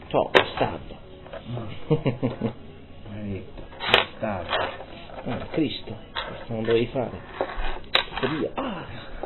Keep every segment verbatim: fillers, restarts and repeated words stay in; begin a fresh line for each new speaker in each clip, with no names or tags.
Ciao, bastardo.
Maledetto, bastardo.
Ah, Cristo, questo non dovevi fare. Via. Ah.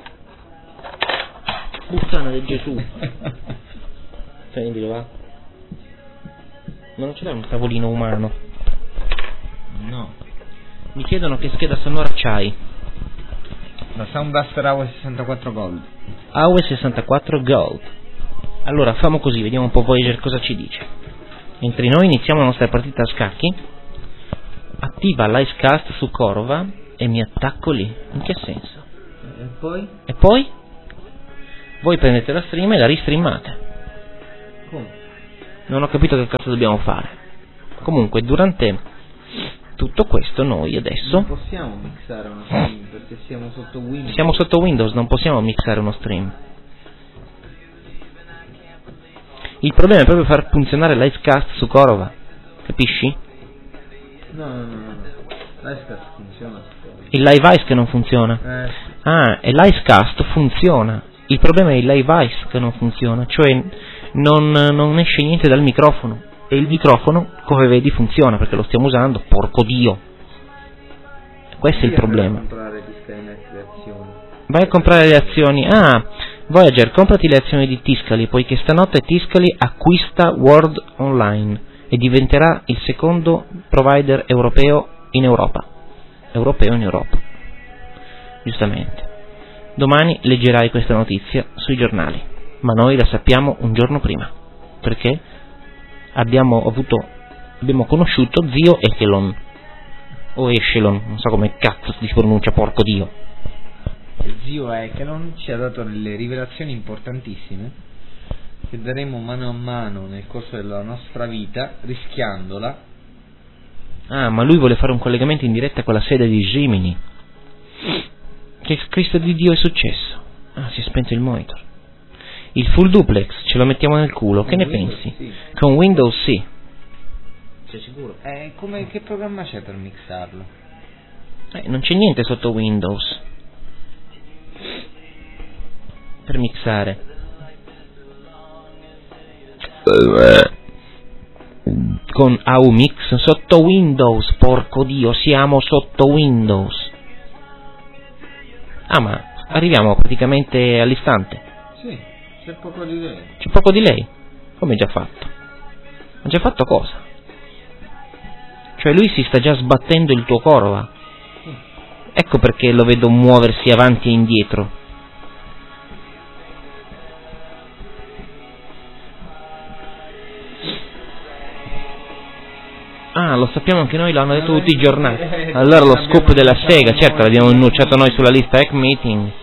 Puttana di Gesù. Prendilo, va. Ma non ce l'hai un tavolino umano?
No.
Mi chiedono che scheda sonora c'hai.
La Soundbuster A W E sessantaquattro Gold.
A W E sessantaquattro Gold. Allora, famo così, vediamo un po' Voyager cosa ci dice. Mentre noi iniziamo la nostra partita a scacchi, attiva l'Icecast su Korova e mi attacco lì. In che senso?
E poi?
E poi? Voi prendete la stream e la ristreamate.
Come?
Non ho capito che cazzo dobbiamo fare. Comunque, durante tutto questo noi adesso...
Non possiamo mixare uno stream perché siamo sotto Windows.
Siamo sotto Windows, non possiamo mixare uno stream. Il problema è proprio far funzionare l'Icecast su Korova. Capisci?
No, no, no, no. L'Icecast funziona.
Il Live Ice che non funziona.
Eh.
Ah, e l'Icecast funziona. Il problema è il Live Ice che non funziona. Cioè non, non esce niente dal microfono. E il microfono, come vedi, funziona perché lo stiamo usando. Porco Dio. Questo è il problema.
Vai a comprare di Skynet le azioni.
Vai a comprare le azioni. Ah, Voyager, comprati le azioni di Tiscali, poiché stanotte Tiscali acquista World Online e diventerà il secondo provider europeo in Europa. Europeo in Europa. Giustamente. Domani leggerai questa notizia sui giornali, ma noi la sappiamo un giorno prima, perché abbiamo avuto, abbiamo conosciuto zio Echelon, o Echelon, non so come cazzo si pronuncia, porco Dio.
Zio Echelon ci ha dato delle rivelazioni importantissime che daremo mano a mano nel corso della nostra vita, rischiandola.
Ah, ma lui vuole fare un collegamento in diretta con la sede di Gemini. Che Cristo di Dio è successo? Ah, si è spento il monitor. Il full duplex ce lo mettiamo nel culo, che ne
Windows,
pensi?
sì.
Con Windows sì. Sei sicuro?
Eh, come, che programma c'è per mixarlo?
Eh, non c'è niente sotto Windows per mixare. Con A U Mix sotto Windows, porco Dio, siamo sotto Windows. Ah, ma arriviamo praticamente all'istante.
Sì, c'è poco di lei.
C'è poco di lei. Come già fatto? Ha già fatto cosa? Cioè lui si sta già sbattendo il tuo Korova. Ecco perché lo vedo muoversi avanti e indietro. Ah, lo sappiamo anche noi, l'hanno detto tutti i giornali. Allora lo scoop della Sega, certo l'abbiamo annunciato noi sulla lista Hack Meeting.